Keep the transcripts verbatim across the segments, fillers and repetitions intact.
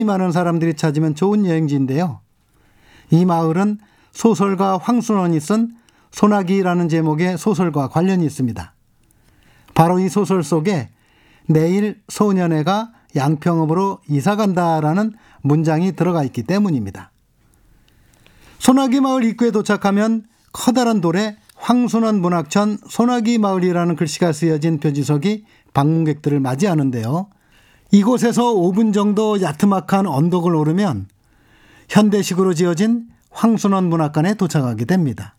많은 사람들이 찾으면 좋은 여행지인데요. 이 마을은 소설가 황순원이 쓴 소나기라는 제목의 소설과 관련이 있습니다. 바로 이 소설 속에 내일 소년회가 양평읍으로 이사간다라는 문장이 들어가 있기 때문입니다. 소나기 마을 입구에 도착하면 커다란 돌에 황순원 문학천 소나기 마을이라는 글씨가 쓰여진 표지석이 방문객들을 맞이하는데요. 이곳에서 오 분 정도 야트막한 언덕을 오르면 현대식으로 지어진 황순원 문학관에 도착하게 됩니다.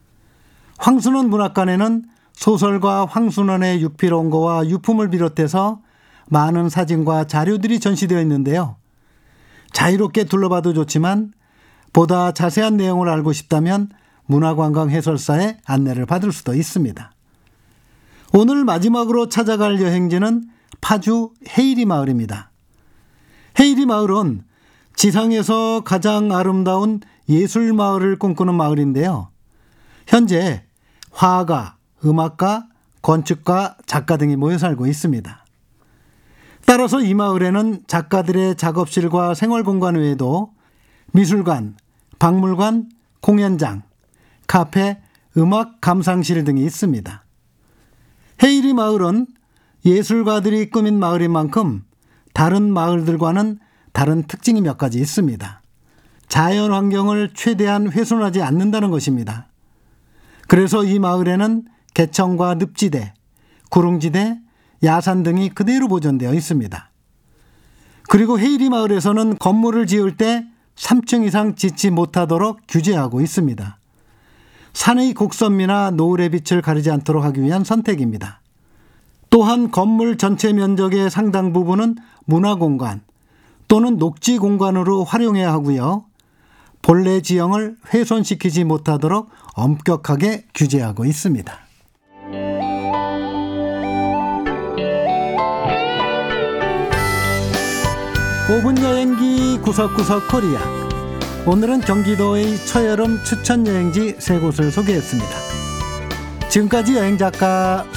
황순원 문학관에는 소설가 황순원의 육필원고와 유품을 비롯해서 많은 사진과 자료들이 전시되어 있는데요. 자유롭게 둘러봐도 좋지만 보다 자세한 내용을 알고 싶다면 문화관광 해설사의 안내를 받을 수도 있습니다. 오늘 마지막으로 찾아갈 여행지는 파주 해일이 마을입니다. 해일이 마을은 지상에서 가장 아름다운 예술 마을을 꿈꾸는 마을인데요. 현재 화가, 음악가, 건축가, 작가 등이 모여 살고 있습니다. 따라서 이 마을에는 작가들의 작업실과 생활공간 외에도 미술관, 박물관, 공연장, 카페, 음악 감상실 등이 있습니다. 해일이 마을은 예술가들이 꾸민 마을인 만큼 다른 마을들과는 다른 특징이 몇 가지 있습니다. 자연 환경을 최대한 훼손하지 않는다는 것입니다. 그래서 이 마을에는 개천과 늪지대, 구릉지대, 야산 등이 그대로 보존되어 있습니다. 그리고 해일이 마을에서는 건물을 지을 때 삼 층 이상 짓지 못하도록 규제하고 있습니다. 산의 곡선미나 노을의 빛을 가리지 않도록 하기 위한 선택입니다. 또한 건물 전체 면적의 상당 부분은 문화공간 또는 녹지공간으로 활용해야 하고요. 본래 지형을 훼손시키지 못하도록 엄격하게 규제하고 있습니다. 오 분 여행기 구석구석 코리아. 오늘은 경기도의 초여름 추천 여행지 세 곳을 소개했습니다. 지금까지 여행작가